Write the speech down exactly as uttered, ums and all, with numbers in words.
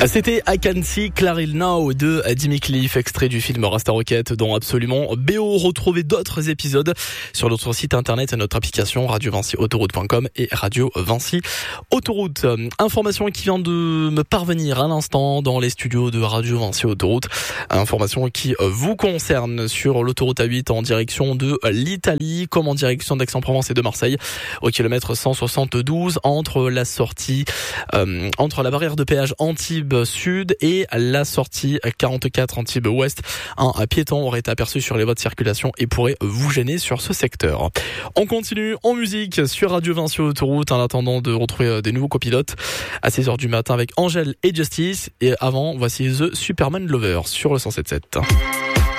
C'était I Can See Claril Now de Jimmy Cliff, extrait du film Rasta Rocket dont absolument B O. Retrouvez d'autres épisodes sur notre site internet et notre application radio vinci autoroute point com et Radio Vinci Autoroute. Information qui vient de me parvenir à l'instant dans les studios de Radio Vinci Autoroute. Information qui vous concerne sur l'autoroute A huit en direction de l'Italie, comme en direction d'Aix-en-Provence et de Marseille, au kilomètre cent soixante-douze entre la sortie, euh, entre la barrière de péage Antibes Sud et la sortie quarante-quatre Antibes Ouest. Un piéton aurait été aperçu sur les voies de circulation et pourrait vous gêner sur ce secteur. On continue en musique sur Radio Vinci Autoroute en attendant de retrouver des nouveaux copilotes à six heures du matin avec Angèle et Justice. Et avant, voici The Superman Lover sur le cent sept virgule sept.